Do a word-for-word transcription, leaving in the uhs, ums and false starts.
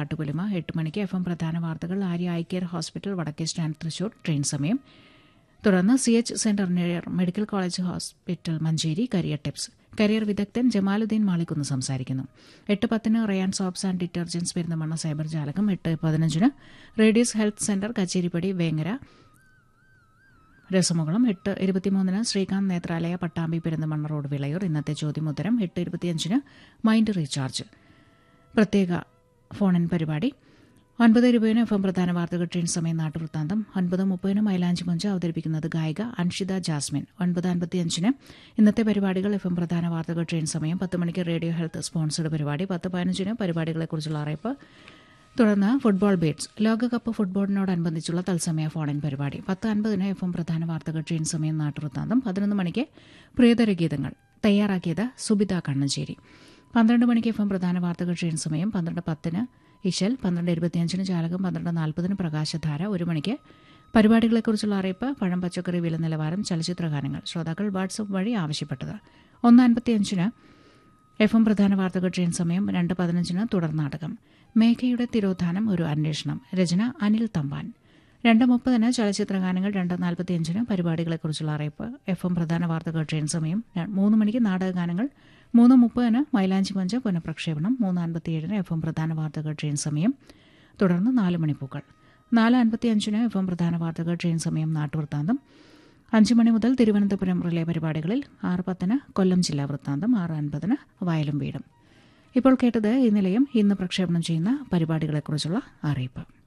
കാട്ടുപുലിമ. എട്ട് മണിക്ക് F M പ്രധാന വാർത്തകൾ ആര്യ ഐ കെയർ ഹോസ്പിറ്റൽ വടക്കേ സ്റ്റാൻഡ് തൃശൂർ ട്രെയിൻ സമയം. തുടർന്ന് C H centre near medical college hospital Manjeri career tips. Career വിദഗ്ധൻ ജമാലുദ്ദീൻ മാളിക്കുന്ന് സംസാരിക്കുന്നു. എട്ട് പത്തിന് Ryan soaps and detergents പെരുന്തമണ്ണ cyber ജാലകം. എട്ട് പതിനഞ്ചിന് radius health centre Kacheripadi Vengara രസമുകുളം. എട്ട് ഇരുപത്തിമൂന്നിന് ശ്രീകാന്ത് നേത്രാലയ പട്ടാമ്പി പെരുന്തമണ്ണ റോഡ് വിളയൂർ. ഇന്നത്തെ ചോദ്യമുത്തരം. എട്ട് ഇരുപത്തിയഞ്ചിന് മൈൻഡ് റീചാർജ് പ്രത്യേക ഫോണിൻ പരിപാടി. ഒൻപത് ഇരുപതിന് എഫ് എം പ്രധാന വാർത്തകൾ ട്രെയിൻ സമയം നാട്ടുവൃത്താന്തം. ഒൻപത് മുപ്പതിന് മൈലാഞ്ചി മഞ്ച് അവതരിപ്പിക്കുന്നത് ഗായിക അൻഷിത ജാസ്മിൻ. ഒൻപത് അൻപത്തിയഞ്ചിന് ഇന്നത്തെ പരിപാടികൾ എഫ് എം പ്രധാന വാർത്തകൾ ട്രെയിൻ സമയം. പത്ത് മണിക്ക് റേഡിയോ ഹെൽത്ത് സ്പോൺസർഡ് പരിപാടി. പത്ത് പതിനഞ്ചിന് പരിപാടികളെക്കുറിച്ചുള്ള അറിയിപ്പ്. തുടർന്ന് ഫുട്ബോൾ ബീറ്റ്സ് ലോകകപ്പ് ഫുട്ബോളിനോടനുബന്ധിച്ചുള്ള തത്സമയ ഫോണിൻ പരിപാടി. പത്ത് അൻപതിന് എഫ് എം പ്രധാന വാർത്തകൾ ട്രെയിൻ സമയം നാട്ടുവൃത്താന്തം. പതിനൊന്ന് മണിക്ക് പ്രിയതര ഗീതങ്ങൾ തയ്യാറാക്കിയത് സുബിത കണ്ണഞ്ചേരി. പന്ത്രണ്ട് മണിക്ക് എഫ് എം പ്രധാന വാർത്തകൾ ട്രെയിൻ സമയം. പന്ത്രണ്ട് പത്തിന് ഇശൽ. പന്ത്രണ്ട് ഇരുപത്തിയഞ്ചിന് ജാലകം. പന്ത്രണ്ട് നാൽപ്പതിന് പ്രകാശധാര. ഒരു മണിക്ക് പരിപാടികളെക്കുറിച്ചുള്ള അറിയിപ്പ്. പഴം പച്ചക്കറി വില നിലവാരം ചലച്ചിത്രഗാനങ്ങൾ ശ്രോതാക്കൾ വാട്സ്ആപ്പ് വഴി ആവശ്യപ്പെട്ടത്. ഒന്ന് അൻപത്തിയഞ്ചിന് എഫ് എം പ്രധാന വാർത്തകൾ ട്രെയിൻ സമയം. രണ്ട് പതിനഞ്ചിന് തുടർ നാടകം മേഘയുടെ തിരോധാനം ഒരു അന്വേഷണം. രചന അനിൽ തമ്പാൻ. രണ്ട് മുപ്പതിന് ചലച്ചിത്രഗാനങ്ങൾ. രണ്ട് നാൽപ്പത്തിയഞ്ചിന് പരിപാടികളെക്കുറിച്ചുള്ള അറിയിപ്പ്. എഫ് എം പ്രധാന വാർത്തകൾ ട്രെയിൻ സമയം. മൂന്ന് മണിക്ക് നാടകഗാനങ്ങൾ. മൂന്ന് മുപ്പതിന് മൈലാഞ്ചി മഞ്ച് പുനഃപ്രക്ഷേപണം. മൂന്ന് അൻപത്തിയേഴിന് എഫ് എം പ്രധാന വാർത്തകൾ ട്രെയിൻ സമയം. തുടർന്ന് നാല് മണിപ്പൂക്കൾ. നാല് അൻപത്തിയഞ്ചിന് എഫ് എം പ്രധാന വാർത്തകൾ ട്രെയിൻ സമയം നാട്ടുവൃത്താന്തം. അഞ്ച് മണി മുതൽ തിരുവനന്തപുരം റിലേ പരിപാടികളിൽ. ആറ് പത്തിന് കൊല്ലം ജില്ലാ വൃത്താന്തം. ആറ് അൻപതിന് വയലും വീടും. ഇപ്പോൾ കേട്ടത് ഈ നിലയം ഇന്ന് പ്രക്ഷേപണം ചെയ്യുന്ന പരിപാടികളെക്കുറിച്ചുള്ള അറിയിപ്പ്.